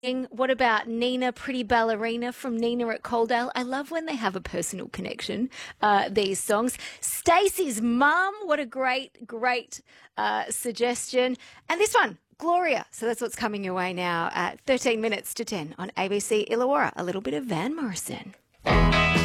What about Nina, Pretty Ballerina from Nina at Coaldale? I love when they have a personal connection, these songs. Stacey's Mum, what a great suggestion. And this one, Gloria. So that's what's coming your way now at 13 minutes to 10 on ABC Illawarra. A little bit of Van Morrison.